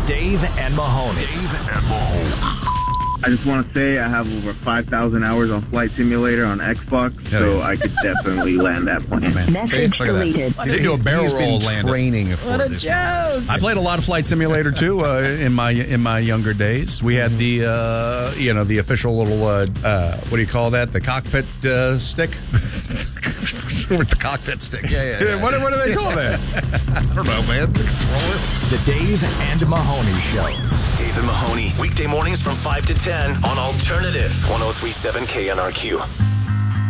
Dave and Mahoney. I just want to say I have over 5,000 hours on Flight Simulator on Xbox, so I could definitely land that plane. Message deleted. He's been training for this. I played a lot of Flight Simulator too in my younger days. We had the the official little what do you call that? The cockpit stick. With the cockpit stick. Yeah. What do they call that? I don't know, man. The controller. The Dave and Mahoney Show. Dave and Mahoney, weekday mornings from 5 to 10 on Alternative 103.7 KNRQ.